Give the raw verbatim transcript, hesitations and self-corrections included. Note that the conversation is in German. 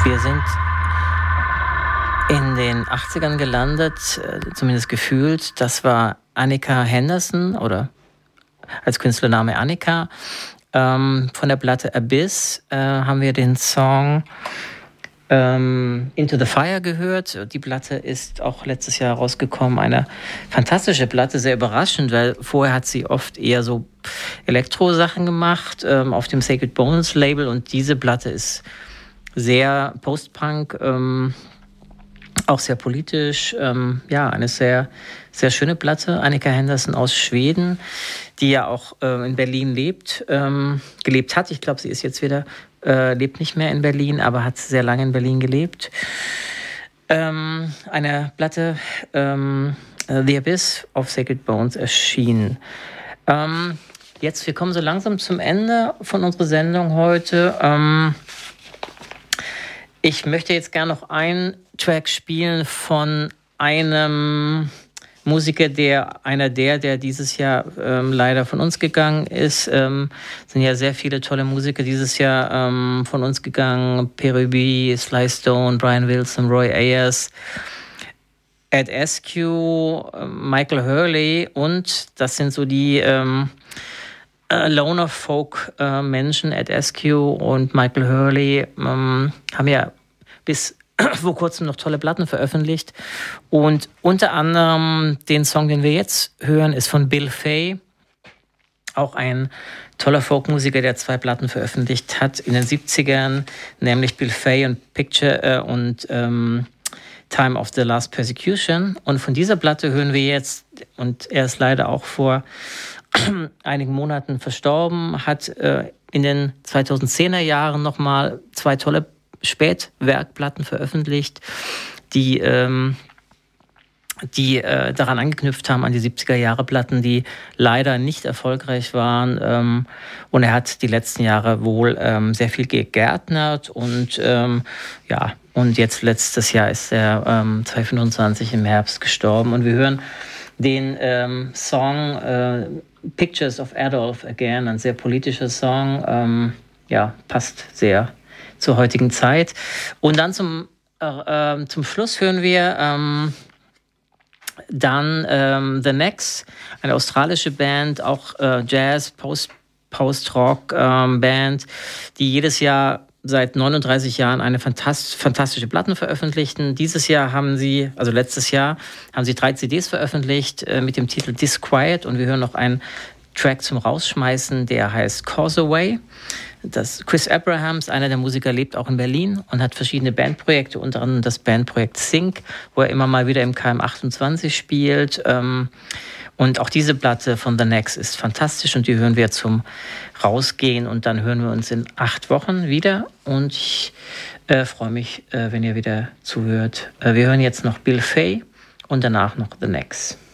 Wir sind in den achtzigern gelandet, zumindest gefühlt. Das war Annika Henderson oder als Künstlername Annika. Ähm, von der Platte Abyss äh, haben wir den Song ähm, Into the Fire gehört. Die Platte ist auch letztes Jahr rausgekommen. Eine fantastische Platte, sehr überraschend, weil vorher hat sie oft eher so Elektro-Sachen gemacht ähm, auf dem Sacred Bones Label, und diese Platte ist sehr Post-Punk, ähm, auch sehr politisch. Ähm, ja, eine sehr, sehr schöne Platte. Annika Henderson aus Schweden, die ja auch äh, in Berlin lebt, ähm, gelebt hat. Ich glaube, sie ist jetzt wieder, äh, lebt nicht mehr in Berlin, aber hat sehr lange in Berlin gelebt. Ähm, eine Platte, ähm, The Abyss auf Sacred Bones erschienen. Ähm, jetzt, wir kommen so langsam zum Ende von unserer Sendung heute. Ähm, Ich möchte jetzt gerne noch einen Track spielen von einem Musiker, der einer der, der dieses Jahr ähm, leider von uns gegangen ist. Ähm, sind ja sehr viele tolle Musiker dieses Jahr ähm, von uns gegangen. Perubi, Sly Stone, Brian Wilson, Roy Ayers, Ed Askew, Michael Hurley, und das sind so die ähm, äh, Loner Folk äh, Menschen. Ed Askew und Michael Hurley ähm, haben ja bis vor kurzem noch tolle Platten veröffentlicht. Und unter anderem den Song, den wir jetzt hören, ist von Bill Fay. Auch ein toller Folkmusiker, der zwei Platten veröffentlicht hat in den siebzigern, nämlich Bill Fay und Picture äh, und ähm, Time of the Last Persecution. Und von dieser Platte hören wir jetzt, und er ist leider auch vor einigen Monaten verstorben, hat äh, in den zweitausendzehner Jahren nochmal zwei tolle Spätwerkplatten veröffentlicht, die, ähm, die äh, daran angeknüpft haben, an die siebziger-Jahre-Platten, die leider nicht erfolgreich waren. Ähm, und er hat die letzten Jahre wohl ähm, sehr viel gegärtnert, und ähm, ja, und jetzt letztes Jahr ist er ähm, zwanzig fünfundzwanzig im Herbst gestorben. Und wir hören den ähm, Song äh, Pictures of Adolf Again, ein sehr politischer Song, ähm, ja, passt sehr zur heutigen Zeit. Und dann zum, äh, äh, zum Schluss hören wir ähm, dann ähm, The Next, eine australische Band, auch äh, Jazz, Post, Post-Rock-Band, ähm, die jedes Jahr seit neununddreißig Jahren eine fantast- fantastische Platten veröffentlichten. Dieses Jahr haben sie, also letztes Jahr, haben sie drei C Ds veröffentlicht äh, mit dem Titel Disquiet, und wir hören noch einen Track zum Rausschmeißen, der heißt Causeway. Das Chris Abrahams, einer der Musiker, lebt auch in Berlin und hat verschiedene Bandprojekte, unter anderem das Bandprojekt Sync, wo er immer mal wieder im K M achtundzwanzig spielt. Und auch diese Platte von The Next ist fantastisch, und die hören wir zum Rausgehen, und dann hören wir uns in acht Wochen wieder, und ich äh, freue mich, äh, wenn ihr wieder zuhört. Äh, wir hören jetzt noch Bill Fay und danach noch The Next.